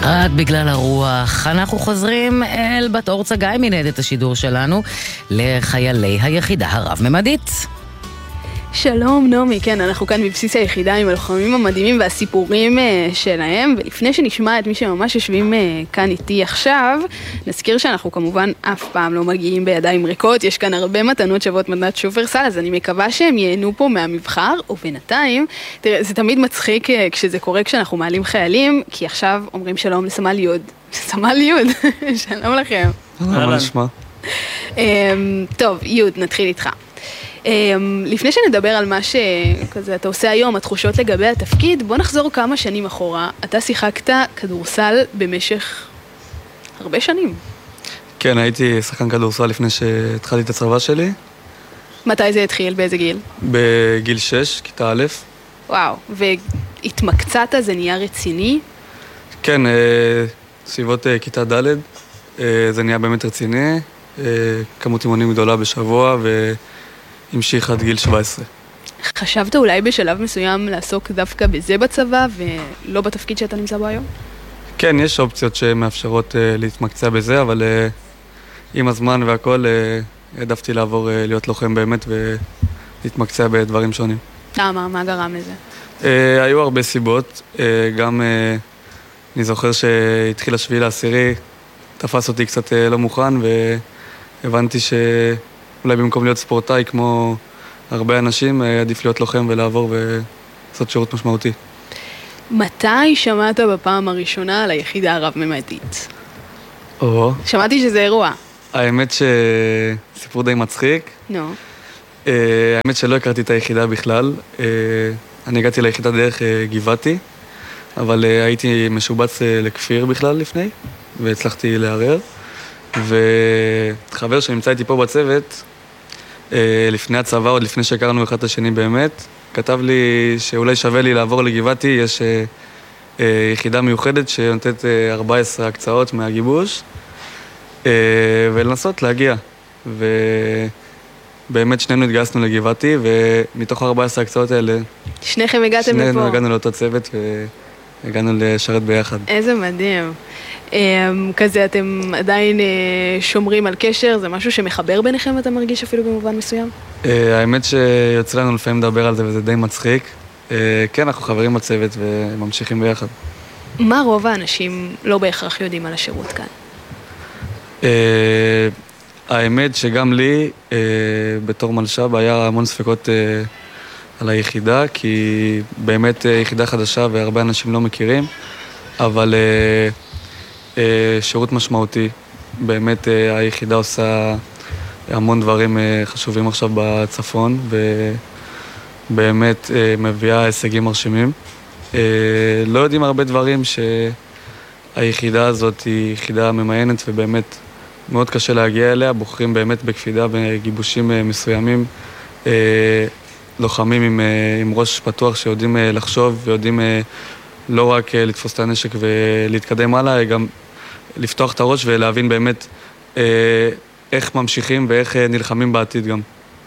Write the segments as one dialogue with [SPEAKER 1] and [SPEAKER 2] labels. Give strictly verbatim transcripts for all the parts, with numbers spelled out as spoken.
[SPEAKER 1] רק בגלל הרוח, אנחנו חוזרים אל בת אור צגי מנהדת השידור שלנו לחיילי היחידה הרב-ממדית.
[SPEAKER 2] שלום נעמי, כן, אנחנו כאן בבסיס היחידה עם הלוחמים המדהימים והסיפורים uh, שלהם, ולפני שנשמע את מי שממש יושבים uh, כאן איתי עכשיו, נזכיר שאנחנו כמובן אף פעם לא מגיעים בידיים ריקות, יש כאן הרבה מתנות שוות מתנת שופרסל, אז אני מקווה שהם ייהנו פה מהמבחר, ובינתיים, תראה, זה תמיד מצחיק uh, כשזה קורה כשאנחנו מעלים חיילים, כי עכשיו אומרים שלום לסמל יוד. סמל יוד, שלום לכם.
[SPEAKER 3] מה נשמע?
[SPEAKER 2] um, טוב, יוד, נתחיל איתך. Um, לפני שנדבר על מה שכזה אתה עושה היום, התחושות לגבי התפקיד, בוא נחזור כמה שנים אחורה. אתה שיחקת כדורסל במשך הרבה שנים.
[SPEAKER 3] כן, הייתי שחקן כדורסל לפני שהתחלתי את הצבא שלי.
[SPEAKER 2] מתי זה התחיל? באיזה גיל?
[SPEAKER 3] בגיל שש, כיתה א'.
[SPEAKER 2] וואו, והתמקצעת, זה נהיה רציני?
[SPEAKER 3] כן, סביבות כיתה ד', זה נהיה באמת רציני. כמות אימונים גדולה בשבוע ו... המשיך עד גיל שבע עשרה.
[SPEAKER 2] חשבת אולי בשלב מסוים לעסוק דווקא בזה בצבא ולא בתפקיד שאתה נמצא בו היום?
[SPEAKER 3] כן, יש אופציות שמאפשרות uh, להתמקצע בזה, אבל uh, עם הזמן והכל uh, העדפתי לעבור uh, להיות לוחם באמת ולהתמקצע בדברים שונים.
[SPEAKER 2] למה? מה גרם לזה?
[SPEAKER 3] Uh, היו הרבה סיבות. Uh, גם uh, אני זוכר שהתחיל השביעי לעשירי, תפס אותי קצת uh, לא מוכן והבנתי ש... אולי במקום להיות ספורטאי כמו הרבה אנשים, עדיף להיות לוחם ולעבור ולעשות שירות משמעותי.
[SPEAKER 2] מתי שמעת בפעם הראשונה על היחידה הרב-ממדית?
[SPEAKER 3] או.
[SPEAKER 2] שמעתי שזה אירוע.
[SPEAKER 3] האמת שסיפור די מצחיק.
[SPEAKER 2] נו.
[SPEAKER 3] האמת שלא הכרתי את היחידה בכלל. אני הגעתי ליחידה דרך גבעתי, אבל הייתי משובץ לכפיר בכלל לפני, והצלחתי לערער. וחבר שנמצא איתי פה בצוות, לפני הצבא, עוד לפני שהכרנו אחד את השני באמת, כתב לי שאולי שווה לי לעבור לגבעתי, יש יחידה מיוחדת שנותנת ארבע עשרה הקצאות מהגיבוש, ולנסות להגיע. ובאמת שנינו התגייסנו לגבעתי, ומתוך ארבע עשרה הקצאות האלה,
[SPEAKER 2] שניכם הגעתם לפה.
[SPEAKER 3] שנינו הגענו לאותו צוות והגענו לשרת ביחד.
[SPEAKER 2] איזה מדהים. כזה אתם עדיין שומרים על קשר, זה משהו שמחבר ביניכם ואתה מרגיש אפילו במובן מסוים?
[SPEAKER 3] האמת שיוצא לנו לפעמים לדבר על זה וזה די מצחיק. כן, אנחנו חברים בצוות וממשיכים ביחד.
[SPEAKER 2] מה רוב האנשים לא בהכרח יודעים על השירות כאן?
[SPEAKER 3] האמת שגם לי, בתור מלש"ב, היה המון ספקות על היחידה, כי באמת יחידה חדשה והרבה אנשים לא מכירים, אבל שירות משמעותי. באמת היחידה עושה המון דברים חשובים עכשיו בצפון, ובאמת מביאה הישגים מרשימים. לא יודעים הרבה דברים שהיחידה הזאת היא יחידה ממיינת ובאמת מאוד קשה להגיע אליה, בוחרים באמת בקפידה בגיבושים מסוימים, לוחמים עם, עם ראש פתוח שיודעים לחשוב ויודעים לא רק לתפוס את הנשק ולהתקדם הלאה, גם לפתוח את הראש ולהבין באמת איך ממשיכים ואיך נלחמים בעתיד גם.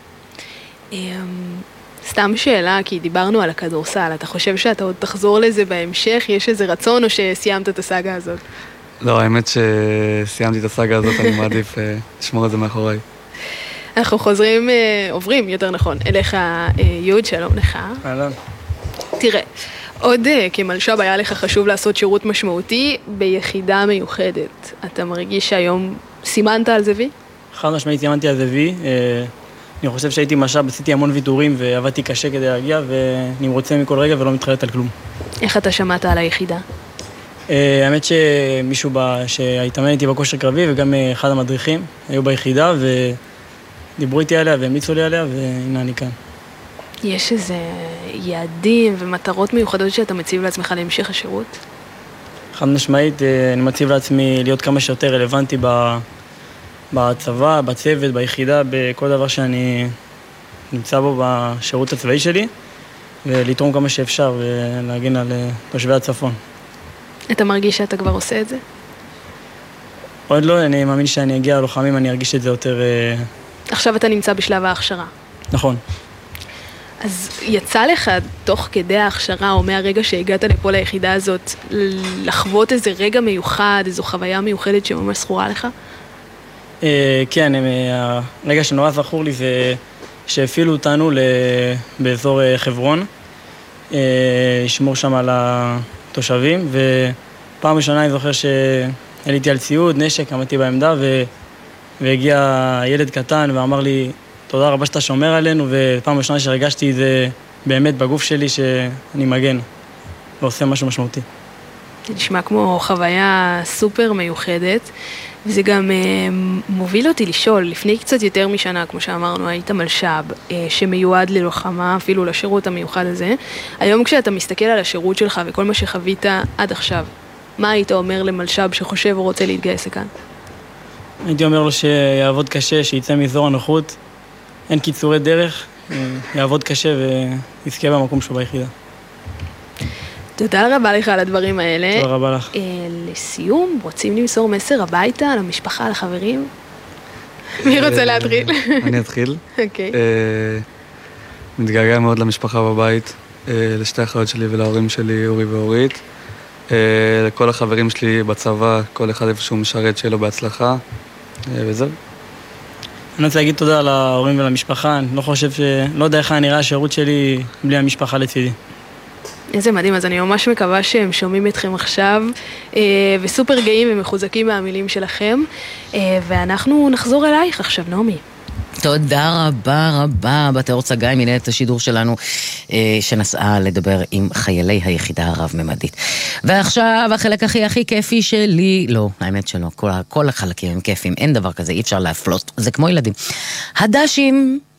[SPEAKER 2] סתם שאלה, כי דיברנו על הכדורסל, אתה חושב שאתה עוד תחזור לזה בהמשך? יש איזה רצון או שסיימת את הסאגה הזאת?
[SPEAKER 3] לא, האמת שסיימתי את הסאגה הזאת, אני מעדיף לשמור את זה מאחוריי.
[SPEAKER 2] אנחנו חוזרים, עוברים, יותר נכון, אליך יוד, שלום לך.
[SPEAKER 4] אהלן.
[SPEAKER 2] תראה, עוד כמלש"ב היה לך חשוב לעשות שירות משמעותי ביחידה מיוחדת. אתה מרגיש שהיום סימנת על זה וי?
[SPEAKER 4] חד משמעית סימנתי על זה וי. אני חושב שהייתי מלש"ב, עשיתי המון ויתורים ועבדתי קשה כדי להגיע, ואני רוצה מכל רגע ולא מתחרט על כלום.
[SPEAKER 2] איך אתה שמעת על היחידה?
[SPEAKER 4] האמת שמישהו שהתאמן איתי בכושר קרבי וגם אחד המדריכים היו ביחידה ודיברו איתי עליה והמליצו לי עליה, והנה אני כאן.
[SPEAKER 2] יש איזה יעדים ומטרות מיוחדות שאתה מציב לעצמך להמשך השירות?
[SPEAKER 4] חד משמעית, אני מציב לעצמי להיות כמה שיותר רלוונטי בצבא, בצוות, ביחידה, בכל דבר שאני נמצא בו בשירות הצבאי שלי, ולתרום כמה שאפשר ולהגן על תושבי הצפון.
[SPEAKER 2] אתה מרגיש שאתה כבר עושה את זה?
[SPEAKER 4] עוד לא, אני מאמין שאני אגיע ללוחמים, אני ארגיש את זה יותר...
[SPEAKER 2] עכשיו אתה נמצא בשלב ההכשרה.
[SPEAKER 4] נכון.
[SPEAKER 2] אז יצא לך תוך כדי ההכשרה, או מהרגע שהגעת לפה ליחידה הזאת, לחוות איזה רגע מיוחד, איזו חוויה מיוחדת שממש זכורה לך?
[SPEAKER 4] כן, הרגע שנורא זכור לי זה שהפעילו אותנו באזור חברון, לשמור שם על התושבים, ופעם ראשונה אני זוכר שעליתי על ציוד, נשק, עמדתי בעמדה, והגיע ילד קטן ואמר לי, תודה רבה שאתה שומר עלינו, ופעם ראשונה שהרגשתי זה באמת בגוף שלי שאני מגן ועושה משהו משמעותי.
[SPEAKER 2] זה נשמע כמו חוויה סופר מיוחדת, וזה גם uh, מוביל אותי לשאול, לפני קצת יותר משנה, כמו שאמרנו, היית מלש"ב, uh, שמיועד ללוחמה, אפילו לשירות המיוחד הזה. היום כשאתה מסתכל על השירות שלך וכל מה שחווית עד עכשיו, מה היית אומר למלש"ב שחושב או רוצה להתגייס לכאן?
[SPEAKER 4] הייתי אומר לו שיעבוד קשה, שיצא מאזור הנוחות, אין קיצורי דרך, יעבוד קשה ויזכה במקום שהוא ביחידה.
[SPEAKER 2] תודה רבה לך על הדברים האלה.
[SPEAKER 4] תודה רבה לך.
[SPEAKER 2] לסיום, רוצים למסור מסר הביתה, למשפחה, לחברים? מי רוצה להתחיל?
[SPEAKER 3] אני אתחיל.
[SPEAKER 2] אוקיי.
[SPEAKER 3] מתגעגע מאוד למשפחה בבית, לשתי אחיות שלי ולהורים שלי, אורי ואורית. לכל החברים שלי בצבא, כל אחד איפה שהוא משרת שיהיה לו בהצלחה, וזהו.
[SPEAKER 4] אני רוצה להגיד תודה להורים ולמשפחה, אני לא חושב ש... לא יודע איך נראה השירות שלי בלי המשפחה לצידי.
[SPEAKER 2] איזה מדהים, אז אני ממש מקווה שהם שומעים אתכם עכשיו, וסופר גאים ומחוזקים מהמילים שלכם, ואנחנו נחזור אלייך עכשיו, נעמי.
[SPEAKER 1] תודה רבה רבה, בת אורצה גיא, מנהלת השידור שלנו, שנסעה לדבר עם חיילי היחידה הרב-ממדית. ועכשיו החלק הכי הכי כיפי שלי, לא, האמת שלא, כל, כל החלקים הם כיפים, אין דבר כזה, אי אפשר להפלות, זה כמו ילדים. הדשים